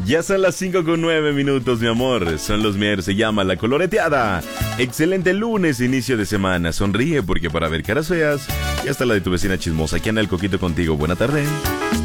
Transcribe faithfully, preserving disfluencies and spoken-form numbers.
Ya son las cinco con nueve minutos, mi amor. Son los miércoles, se llama La Coloreteada. Excelente lunes, inicio de semana. Sonríe porque para ver caras feas, ya está la de tu vecina chismosa. Aquí anda el Coquito contigo. Buena tarde.